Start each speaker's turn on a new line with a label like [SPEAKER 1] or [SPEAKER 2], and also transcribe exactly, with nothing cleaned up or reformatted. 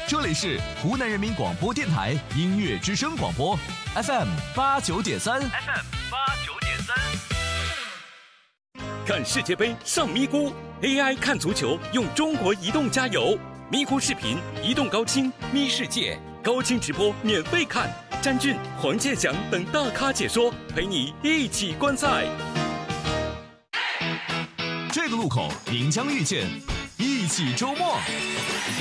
[SPEAKER 1] 这里是湖南人民广播电台音乐之声广播 F M 八九点三
[SPEAKER 2] F M 八九点三。
[SPEAKER 3] 看世界杯上咪咕 A I 看足球用中国移动加油，咪咕视频、移动高清、咪世界高清直播免费看，詹俊、黄健翔等大咖解说，陪你一起观赛。
[SPEAKER 1] 这个路口您将遇见一起周末。